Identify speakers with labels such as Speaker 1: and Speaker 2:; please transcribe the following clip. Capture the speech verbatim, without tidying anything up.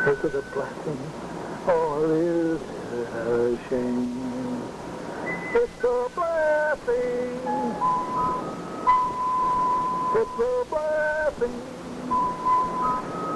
Speaker 1: Is it a blessing or is it a shame? It's a blessing. It's a blessing.